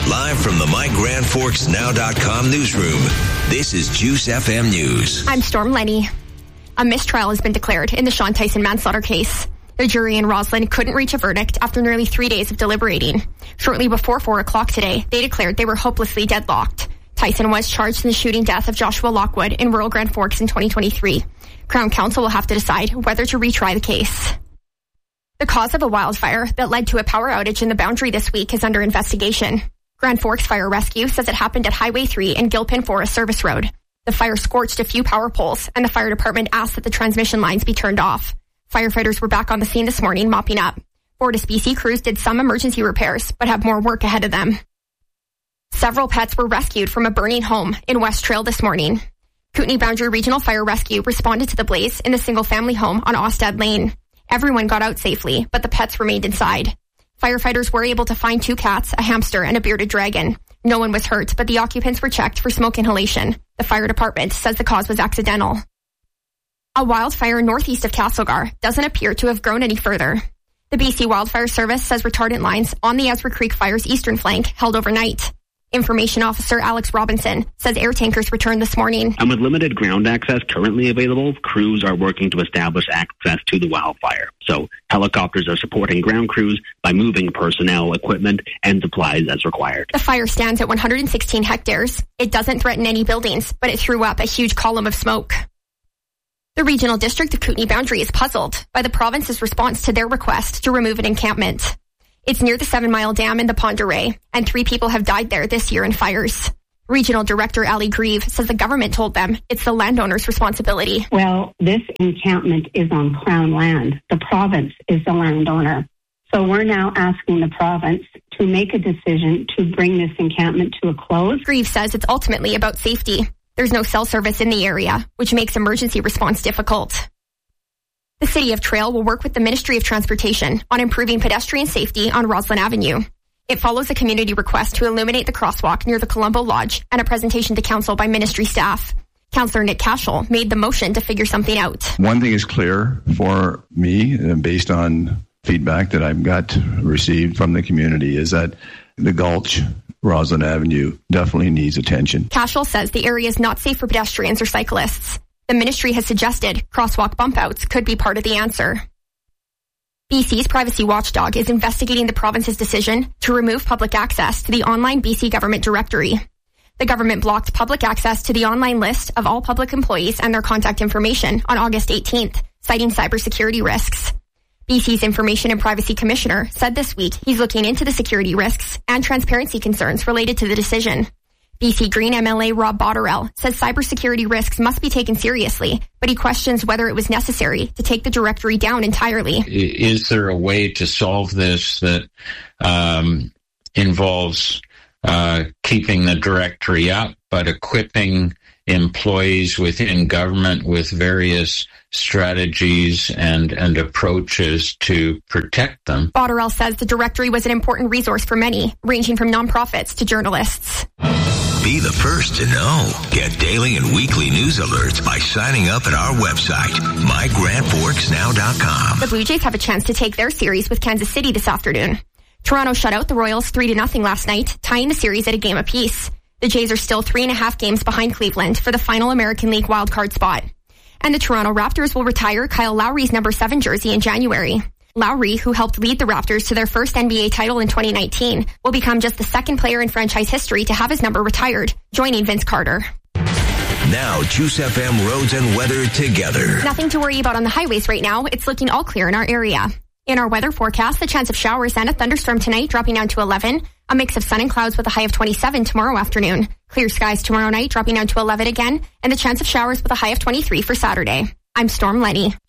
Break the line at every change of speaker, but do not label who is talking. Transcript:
Live from the MyGrandForksNow.com newsroom, this is Juice FM News.
I'm Storm Lenny. A mistrial has been declared in the Sean Tyson manslaughter case. The jury in Roslyn couldn't reach a verdict after nearly 3 days of deliberating. Shortly before 4 o'clock today, they declared they were hopelessly deadlocked. Tyson was charged in the shooting death of Joshua Lockwood in rural Grand Forks in 2023. Crown Counsel will have to decide whether to retry the case. The cause of a wildfire that led to a power outage in the Boundary this week is under investigation. Grand Forks Fire Rescue says it happened at Highway 3 and Gilpin Forest Service Road. The fire scorched a few power poles, and the fire department asked that the transmission lines be turned off. Firefighters were back on the scene this morning mopping up. Fortis BC crews did some emergency repairs, but have more work ahead of them. Several pets were rescued from a burning home in West Trail this morning. Kootenay Boundary Regional Fire Rescue responded to the blaze in the single-family home on Ostad Lane. Everyone got out safely, but the pets remained inside. Firefighters were able to find 2 cats, a hamster, and a bearded dragon. No one was hurt, but the occupants were checked for smoke inhalation. The fire department says the cause was accidental. A wildfire northeast of Castlegar doesn't appear to have grown any further. The BC Wildfire Service says retardant lines on the Ezra Creek Fire's eastern flank held overnight. Information Officer Alex Robinson says air tankers returned this morning.
And with limited ground access currently available, crews are working to establish access to the wildfire. So helicopters are supporting ground crews by moving personnel, equipment, and supplies as required.
The fire stands at 116 hectares. It doesn't threaten any buildings, but it threw up a huge column of smoke. The Regional District of Kootenay Boundary is puzzled by the province's response to their request to remove an encampment. It's near the 7 Mile Dam in the Pend Oreille, and 3 people have died there this year in fires. Regional Director Ali Grieve says the government told them it's the landowner's responsibility.
Well, this encampment is on Crown land. The province is the landowner. So we're now asking the province to make a decision to bring this encampment to a close.
Grieve says it's ultimately about safety. There's no cell service in the area, which makes emergency response difficult. The City of Trail will work with the Ministry of Transportation on improving pedestrian safety on Roslyn Avenue. It follows a community request to illuminate the crosswalk near the Colombo Lodge and a presentation to Council by ministry staff. Councillor Nick Cashel made the motion to figure something out.
One thing is clear for me, based on feedback that I've got received from the community, is that the Gulch, Roslyn Avenue, definitely needs attention.
Cashel says the area is not safe for pedestrians or cyclists. The ministry has suggested crosswalk bump outs could be part of the answer. BC's privacy watchdog is investigating the province's decision to remove public access to the online BC government directory. The government blocked public access to the online list of all public employees and their contact information on August 18th, citing cybersecurity risks. BC's Information and Privacy Commissioner said this week he's looking into the security risks and transparency concerns related to the decision. BC Green MLA Rob Botterill says cybersecurity risks must be taken seriously, but he questions whether it was necessary to take the directory down entirely.
Is there a way to solve this that involves keeping the directory up, but equipping employees within government with various strategies and approaches to protect them?
Botterill says the directory was an important resource for many, ranging from nonprofits to journalists.
Be the first to know. Get daily and weekly news alerts by signing up at our website, MyGrandForksNow.com.
The Blue Jays have a chance to take their series with Kansas City this afternoon. Toronto shut out the Royals 3-0 last night, tying the series at a game apiece. The Jays are still 3.5 games behind Cleveland for the final American League wildcard spot. And the Toronto Raptors will retire Kyle Lowry's number 7 jersey in January. Lowry, who helped lead the Raptors to their first NBA title in 2019, will become just the second player in franchise history to have his number retired, joining Vince Carter.
Now, Juice FM roads and weather together.
Nothing to worry about on the highways right now. It's looking all clear in our area. In our weather forecast, the chance of showers and a thunderstorm tonight dropping down to 11. A mix of sun and clouds with a high of 27 tomorrow afternoon. Clear skies tomorrow night dropping down to 11 again. And the chance of showers with a high of 23 for Saturday. I'm Storm Lenny.